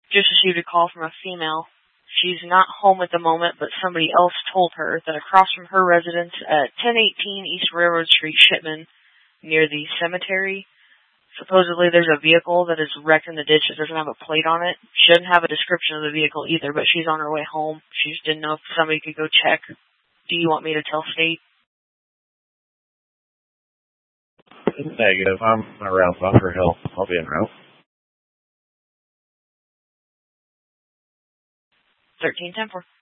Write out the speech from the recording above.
Just received a call from a female. She's not home at the moment, but somebody else told her that across from her residence at 1018 East Railroad Street, Shipman, near the cemetery, supposedly there's a vehicle that is wrecked in the ditch that doesn't have a plate on it. She doesn't have a description of the vehicle either, but she's on her way home. She just didn't know if somebody could go check. Do you want me to tell state? Negative. I'm around Bunker Hill. I'll be en route. 13-10-4.